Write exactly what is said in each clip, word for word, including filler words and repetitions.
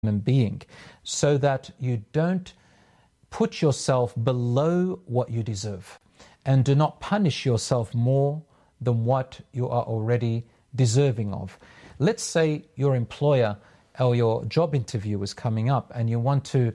human being, so that you don't put yourself below what you deserve, and do not punish yourself more than what you are already deserving of. Let's say your employer or your job interview is coming up and you want to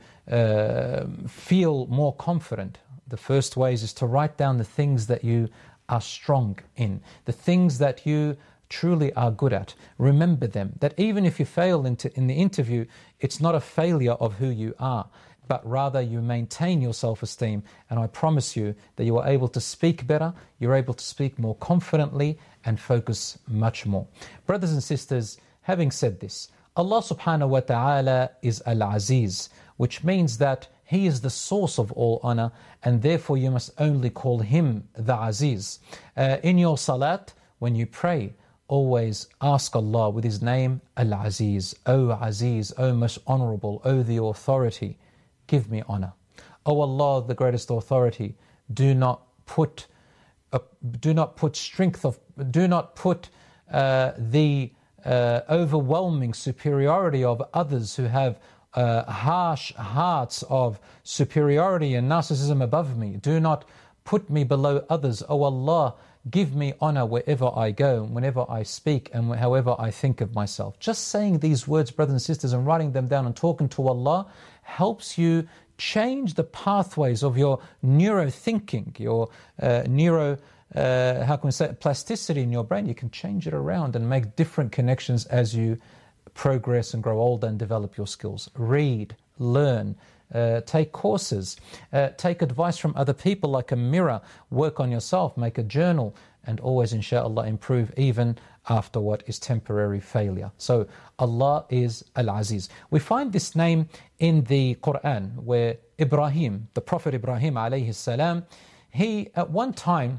uh, feel more confident. The first ways is to write down the things that you are strong in, the things that you truly are good at. Remember them, that even if you fail into, in the interview, it's not a failure of who you are, but rather you maintain your self-esteem, and I promise you that you are able to speak better, you're able to speak more confidently and focus much more. Brothers and sisters, having said this, Allah subhanahu wa ta'ala is Al-Aziz, which means that He is the source of all honor, and therefore you must only call Him the Aziz. Uh, in your salat, when you pray, always ask Allah with His name, Al-Aziz. O Aziz, O most honorable, O the authority, give me honor. O Allah, the greatest authority, do not put, uh, do not put strength of, do not put uh, the uh, overwhelming superiority of others who have uh, harsh hearts of superiority and narcissism above me. Do not put me below others. O Allah, give me honor wherever I go, whenever I speak, and however I think of myself. Just saying these words, brothers and sisters, and writing them down and talking to Allah helps you change the pathways of your neuro thinking, your uh, neuro, uh, how can we say, plasticity in your brain. You can change it around and make different connections as you progress and grow older and develop your skills. Read, learn, Uh, take courses, uh, take advice from other people like a mirror, work on yourself, make a journal, and always, inshallah, improve even after what is temporary failure. So Allah is Al-Aziz. We find this name in the Quran, where Ibrahim, the Prophet Ibrahim alayhi salam, he at one time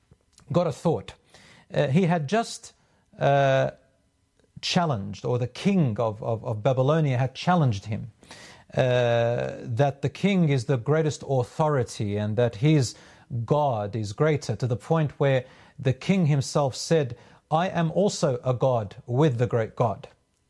got a thought. Uh, he had just uh, challenged, or the king of, of, of Babylonia had challenged him, Uh, that the king is the greatest authority and that his God is greater, to the point where the king himself said, I am also a God with the great God.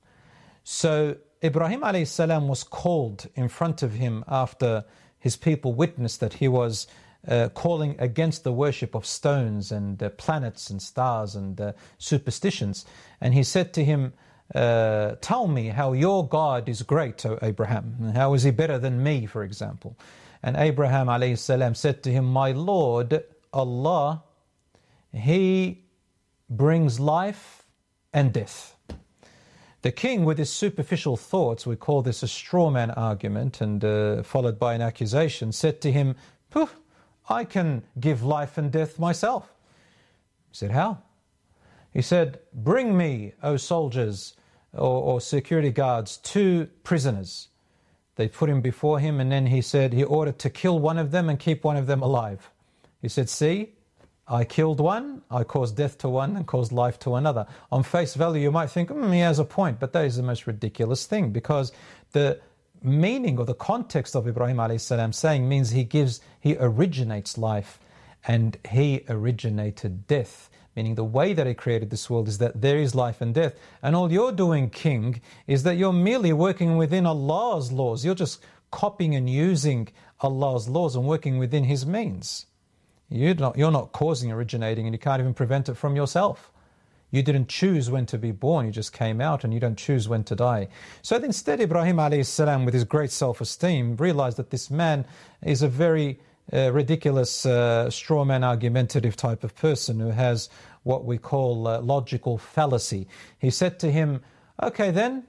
So Ibrahim alayhi salam was called in front of him after his people witnessed that he was uh, calling against the worship of stones and uh, planets and stars and uh, superstitions. And he said to him, Uh, tell me how your God is great, O Abraham. How is he better than me, for example? And Abraham alayhi salam said to him, my Lord, Allah, He brings life and death. The king, with his superficial thoughts, we call this a straw man argument, and uh, followed by an accusation, said to him, Poof, I can give life and death myself. He said, how? He said, bring me, O soldiers, Or, or security guards, two prisoners. They put him before him, and then he said he ordered to kill one of them and keep one of them alive. He said, see, I killed one, I caused death to one and caused life to another. On face value, you might think, mm, he has a point, but that is the most ridiculous thing, because the meaning or the context of Ibrahim alayhi salam saying means he gives, he originates life and he originated death. Meaning the way that He created this world is that there is life and death. And all you're doing, king, is that you're merely working within Allah's laws. You're just copying and using Allah's laws and working within His means. You're not, you're not causing, originating, and you can't even prevent it from yourself. You didn't choose when to be born, you just came out, and you don't choose when to die. So instead, Ibrahim alayhi salam, with his great self-esteem, realized that this man is a very Uh, ridiculous uh, straw man argumentative type of person who has what we call uh, logical fallacy. He said to him, okay then,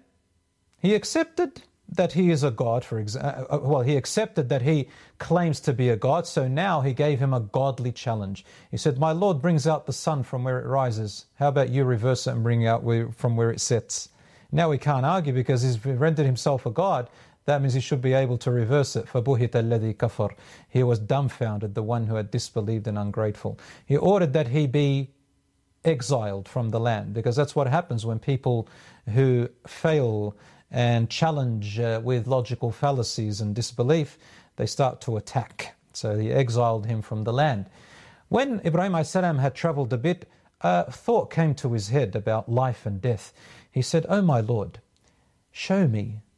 he accepted that he is a God, for example. Uh, well, he accepted that he claims to be a God, so now he gave him a godly challenge. He said, my Lord brings out the sun from where it rises. How about you reverse it and bring it out where, from where it sets? Now he can't argue because he's rendered himself a God. That means he should be able to reverse it. فَبُهِتَ الَّذِي كَفَرْ. He was dumbfounded, the one who had disbelieved and ungrateful. He ordered that he be exiled from the land, because that's what happens when people who fail and challenge uh, with logical fallacies and disbelief, they start to attack. So he exiled him from the land. When Ibrahim alayhi salam had traveled a bit, a thought came to his head about life and death. He said, oh my Lord, show me